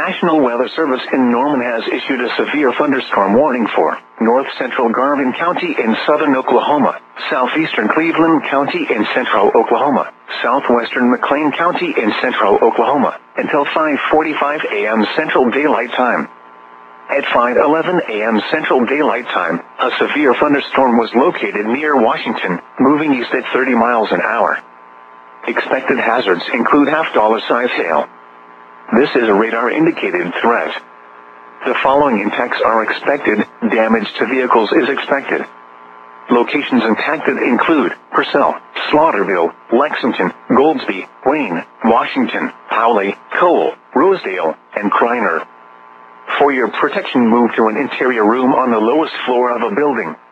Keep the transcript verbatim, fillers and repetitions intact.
National Weather Service in Norman has issued a severe thunderstorm warning for north central Garvin County in southern Oklahoma, southeastern Cleveland County in central Oklahoma, southwestern McLean County in central Oklahoma, until five forty-five a m Central Daylight Time. At five eleven a m Central Daylight Time, a severe thunderstorm was located near Washington, moving east at thirty miles an hour. Expected hazards include half-dollar-size hail. This is a radar-indicated threat. The following impacts are expected. Damage to vehicles is expected. Locations impacted include Purcell, Slaughterville, Lexington, Goldsby, Wayne, Washington, Howley, Cole, Rosedale, and Kreiner. For your protection, move to an interior room on the lowest floor of a building.